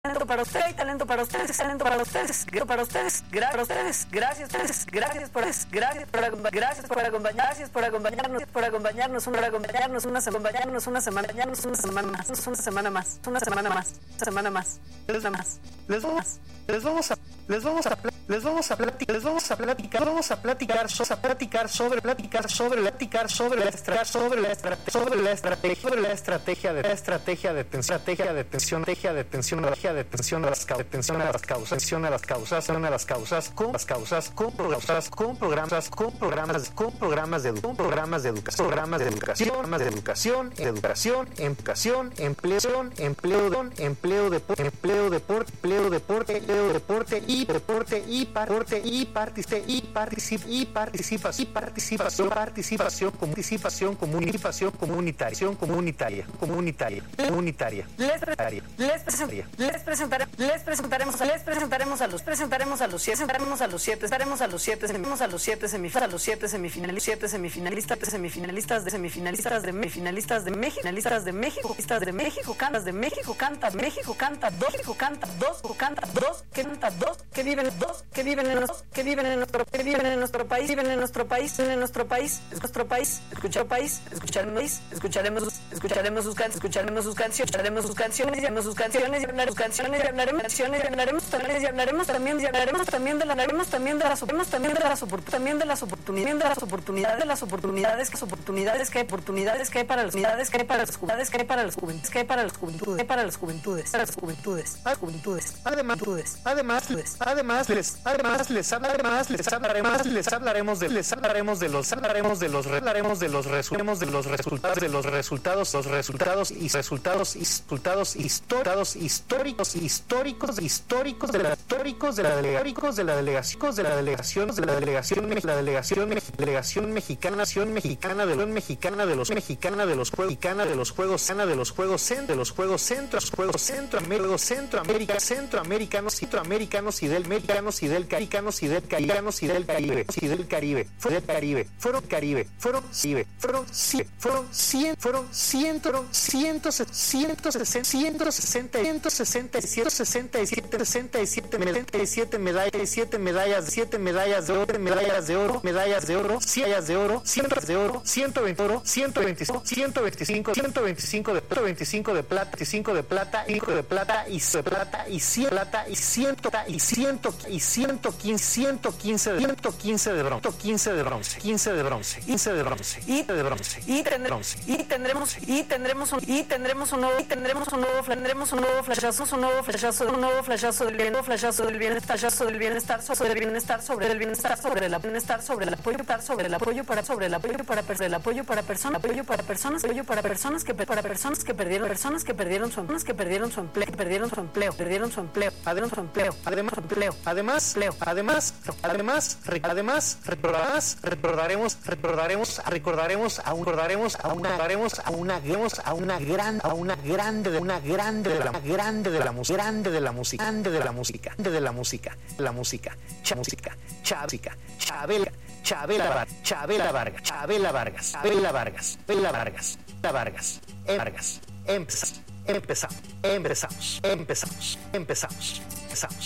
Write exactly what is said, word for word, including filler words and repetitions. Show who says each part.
Speaker 1: talento para ustedes, hay talento para ustedes, talento para ustedes, para ustedes, gracias para ustedes, gracias, gracias por eso, gracias por gracias por acompañar, gracias por acompañarnos, por acompañarnos, por acompañarnos una semana, acompañarnos una semana, acompañarnos una semana más, una semana más, una semana más, una semana más, una más, les vamos, les vamos a, les vamos a, les vamos a platicar, les vamos a platicar, vamos a platicar, a platicar sobre, platicar sobre, platicar sobre la estrategia, sobre la estrategia, sobre la estrategia, sobre la estrategia de, estrategia de tensión, estrategia de tensión, estrategia de tensión, estrategia de tensión a las causas, tensión a las causas, tensión a las causas, a las causas, con las causas, con programas, con programas, con programas, con programas de, con programas de educación, programas de educación, programas de educación, educación, educación, empleo, empleo, empleo, deporte, empleo, deporte, empleo, deporte, empleo, deporte y deporte y deporte y participe y participa y participa y participación, participación, participación, comunicación, comunitaria, comunitaria, comunitaria, comunitaria, les les presentaría, les presentaremos, les presentaremos, les presentaremos a los, presentaremos a los siete, presentaremos a los siete, estaremos a los siete, estaremos a los siete semifinalistas, a los siete semifinalistas, siete semifinalistas, semifinalistas de semifinalistas de finalistas de México, finalistas de México, finalistas de México, cantas de México, canta México, canta dos, México canta dos, canta dos, que canta dos, que viven dos, que viven en nuestro, que viven en nuestro, que viven en nuestro país, viven en nuestro país, en nuestro país, es nuestro país, escuchar país, escucharemos, escucharemos, escucharemos sus canciones, escucharemos sus canciones, escucharemos sus canciones, escucharemos sus canciones, y hablaremos canciones, y hablaremos canciones, y hablaremos también, y hablaremos también, y hablaremos también de la, hablaremos también de las, hablaremos también de las oportunidades, también de las oportunidades, de las oportunidades, de las oportunidades, que oportunidades que hay, oportunidades que hay para las unidades, que hay para las juventudes, que hay para las juventudes, que hay para las juventudes, que hay para las juventudes, para las juventudes, para las juventudes, además, además, además, les, además, les hablaremos, les hablaremos, les hablaremos de, les hablaremos de los, hablaremos de los, hablaremos de los resultados, de los resultados, de los resultados, los resultados y resultados, y resultados históricos, históricos, históricos, históricos de la, históricos de la delegación, de la delegación, de la delegación, de la delegación, la delegación, delegación mexicana, nación mexicana de los mexicana de los mexicana de los juegos, mexicana de los juegos, sana de los juegos, de los juegos centros, juegos centroamérica, centroamérica, centroamericanos, centroamericanos y del mexicanos y del caricanos y del caricanos y del Caribe, y del Caribe, fue del Caribe, fueron Caribe, fueron Caribe, fueron cien, fueron cien, fueron ciento, ciento, ciento sesenta, ciento sesenta, ciento sesenta y siete, sesenta y siete, sesenta y siete, siete medallas, siete medallas, siete medallas de oro, medallas de oro, medallas de oro, medallas de oro, ciento de oro, ciento veinte oro, ciento veinticinco, ciento veinticinco, ciento veinticinco de ciento veinticinco de plata, veinticinco de plata, cinco de plata y de plata y cien plata y ciento y ciento y ciento quince, ciento quince de ciento quince de bronce, quince de bronce, quince de bronce, quince de bronce, y de bronce, y tendremos y tendremos y tendremos un y tendremos un nuevo y tendremos un nuevo tendremos un nuevo flashazo, un nuevo flashazo, un nuevo flashazo del bien, flashazo del bienestar, flashazo del bienestar, sobre el bienestar, sobre el bienestar, sobre el bienestar, sobre el apoyo para sobre el apoyo para sobre el apoyo para el apoyo para personas, apoyo para personas, apoyo para personas que para personas que perdieron, personas que perdieron su personas que perdieron su empleo, que perdieron su empleo, perdieron su empleo, perdieron su empleo, además empleo, además empleo, además, además, además, recordarás, recordaremos, recordaremos, recordaremos, aún recordaremos, aún recordaremos a una, a una gran, a una grande, de una grande de la grande de la música, grande de la música, grande de la música, grande de la música, la música, cha música, chásica, Chabela, Chabela Vargas, Chabela Vargas, Chabela Vargas, Chabela Vargas, Chabela Vargas, Chabela Vargas, Vargas, empezamos, empezamos, empezamos, empezamos, empezamos, empezamos.